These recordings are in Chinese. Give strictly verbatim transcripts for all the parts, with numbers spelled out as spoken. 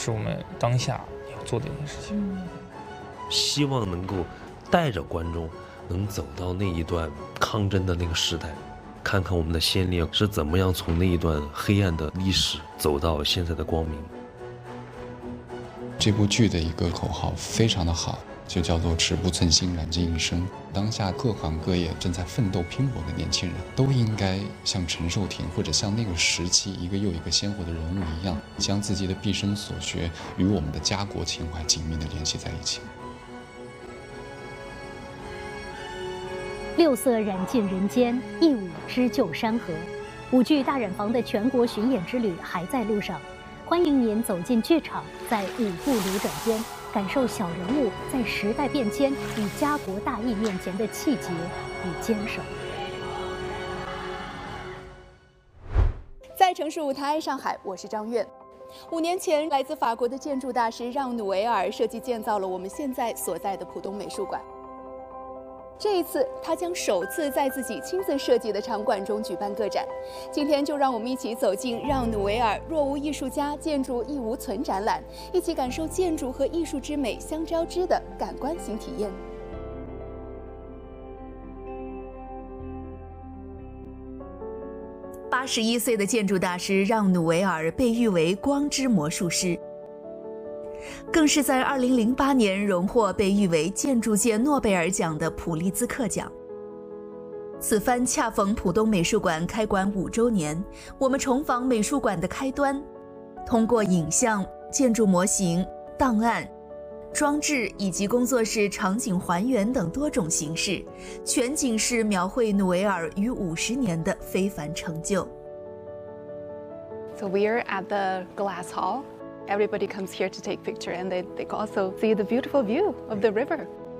是我们当下要做的一件事情。 希望能够带着观众能走到那一段抗争的那个时代，看看我们的先烈是怎么样从那一段黑暗的历史走到现在的光明。 这部剧的一个口号非常的好，就叫做尺不寸心，燃尽一生。当下各行各业正在奋斗拼搏的年轻人，都应该像陈寿亭或者像那个时期一个又一个鲜活的人物一样，将自己的毕生所学与我们的家国情怀紧密地联系在一起。 六色染尽人间，一舞织就山河。舞剧大染坊的全国巡演之旅还在路上，欢迎您走进剧场，在舞步流转间感受小人物在时代变迁与家国大义面前的气节与坚守。 在城市舞台上海，我是张悦。五年前，来自法国的建筑大师让努维尔设计建造了我们现在所在的浦东美术馆。这一次，他将首次在自己亲自设计的场馆中举办个展。今天就让我们一起走进让努维尔若无艺术家，建筑亦无存展览，一起感受建筑和艺术之美相交织的感官型体验。八十一岁的建筑大师让努维尔被誉为光之魔术师，更是在二零零八年荣获被誉为建筑界诺贝尔奖的普利兹克奖。此番恰逢浦东美术馆开馆五周年，我们重访美术馆的开端，通过影像、建筑模型、档案、装置以及工作室场景还原等多种形式，全景式描绘努维尔逾五十年的非凡成就。 So we're at the Glass Hall.Everybody comes here to take picture, and they, they also see the beautiful view of the river.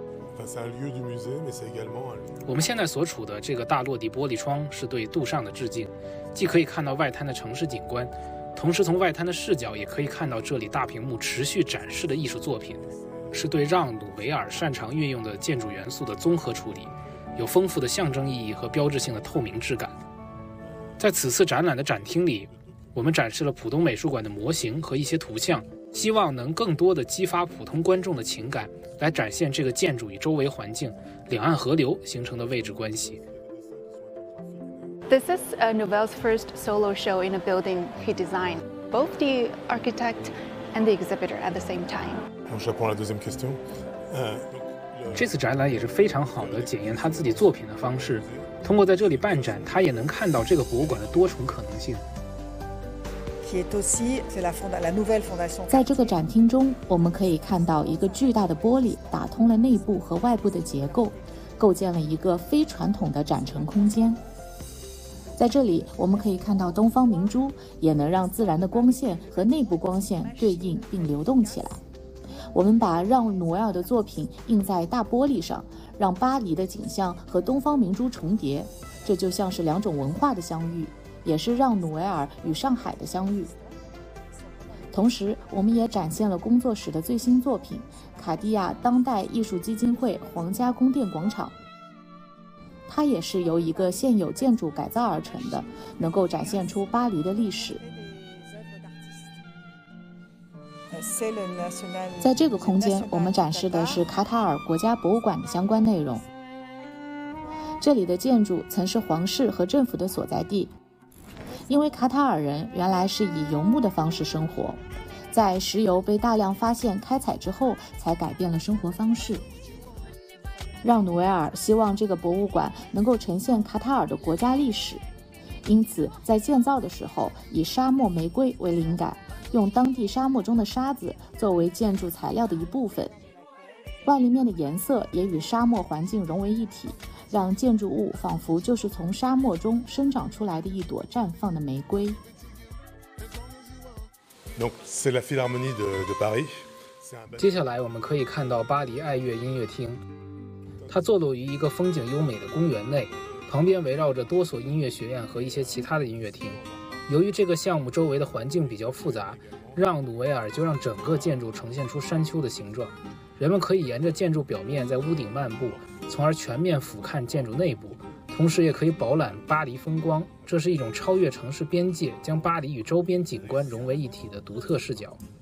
我们现在所处的这个大落地玻璃窗是对杜尚的致敬，既可以看到外滩的城市景观，同时从外滩的视角也可以看到这里大屏幕持续展示的艺术作品，是对让努维尔擅长运用的建筑元素的综合处理，有丰富的象征意义和标志性的透明质感。在此次展览的展厅里，我们展示了浦东美术馆的模型和一些图像，希望能更多地激发普通观众的情感，来展现这个建筑与周围环境、两岸河流形成的位置关系。 This is uh, Nouvel's first solo show in a building he designed, both the architect and the exhibitor at the same time. 这次展览也是非常好的检验他自己作品的方式，通过在这里办展，他也能看到这个博物馆的多重可能性。 在这个展厅中，我们可以看到一个巨大的玻璃打通了内部和外部的结构，构建了一个非传统的展陈空间。在这里，我们可以看到东方明珠，也能让自然的光线和内部光线对应并流动起来。我们把让努维尔的作品印在大玻璃上，让巴黎的景象和东方明珠重叠，这就像是两种文化的相遇，也是让努维尔与上海的相遇。同时，我们也展现了工作室的最新作品——卡地亚当代艺术基金会皇家宫殿广场。它也是由一个现有建筑改造而成的，能够展现出巴黎的历史。在这个空间，我们展示的是卡塔尔国家博物馆的相关内容。这里的建筑曾是皇室和政府的所在地，因为卡塔尔人原来是以游牧的方式生活，在石油被大量发现开采之后，才改变了生活方式。让努维尔希望这个博物馆能够呈现卡塔尔的国家历史，因此在建造的时候以沙漠玫瑰为灵感，用当地沙漠中的沙子作为建筑材料的一部分，外立面的颜色也与沙漠环境融为一体，让建筑物仿佛就是从沙漠中生长出来的一朵绽放的玫瑰。 接下来我们可以看到巴黎爱乐音乐厅，它坐落于一个风景优美的公园内，旁边围绕着多所音乐学院和一些其他的音乐厅。由于这个项目周围的环境比较复杂，让努维尔就让整个建筑呈现出山丘的形状，人们可以沿着建筑表面在屋顶漫步，从而全面俯瞰建筑内部，同时也可以饱览巴黎风光。这是一种超越城市边界，将巴黎与周边景观融为一体的独特视角。